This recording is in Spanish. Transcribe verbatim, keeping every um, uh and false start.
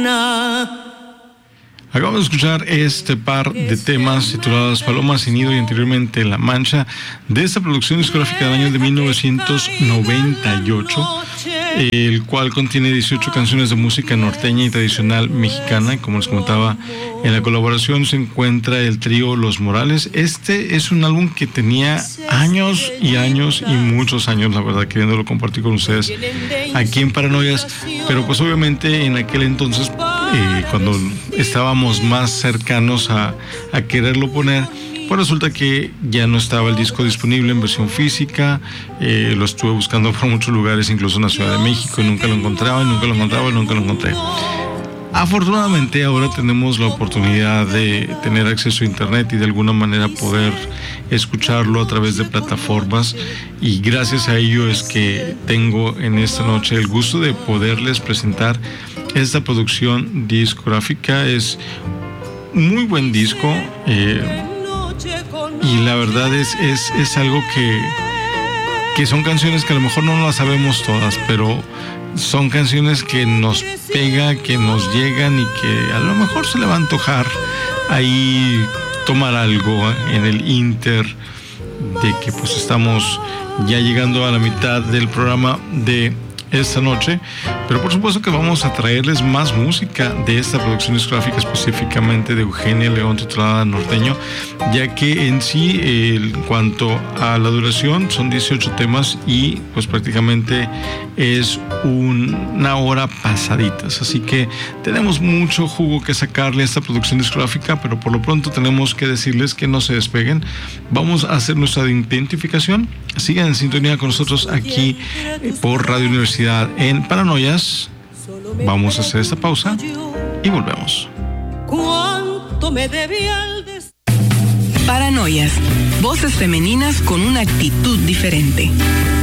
Acabamos de escuchar este par de temas titulados Palomas sin Nido y anteriormente La Mancha, de esta producción discográfica del año de mil novecientos noventa y ocho, el cual contiene dieciocho canciones de música norteña y tradicional mexicana. Como les comentaba, en la colaboración se encuentra el trío Los Morales. Este es un álbum que tenía años y años y muchos años, la verdad, queriéndolo compartir con ustedes aquí en Paranoias, pero pues obviamente en aquel entonces, eh, cuando estábamos más cercanos a, a quererlo poner, pues resulta que ya no estaba el disco disponible en versión física. Eh, lo estuve buscando por muchos lugares, incluso en la Ciudad de México, y nunca lo encontraba, y nunca lo encontraba, y nunca lo encontré. Afortunadamente ahora tenemos la oportunidad de tener acceso a internet y de alguna manera poder escucharlo a través de plataformas, y gracias a ello es que tengo en esta noche el gusto de poderles presentar esta producción discográfica. Es un muy buen disco, eh, y la verdad es, es, es algo que, que son canciones que a lo mejor no las sabemos todas, pero son canciones que nos pega, que nos llegan y que a lo mejor se le va a antojar ahí tomar algo en el inter de que pues estamos ya llegando a la mitad del programa de esta noche. Pero por supuesto que vamos a traerles más música de esta producción discográfica, específicamente de Eugenia León, titulada Norteño, ya que en sí, eh, en cuanto a la duración, son dieciocho temas y pues prácticamente es un, una hora pasaditas, así que tenemos mucho jugo que sacarle a esta producción discográfica, pero por lo pronto tenemos que decirles que no se despeguen. Vamos a hacer nuestra identificación. Sigan en sintonía con nosotros aquí eh, por Radio Universidad en Paranoias. Vamos a hacer esta pausa y volvemos. ¿Cuánto me debía el des- Paranoias, voces femeninas con una actitud diferente.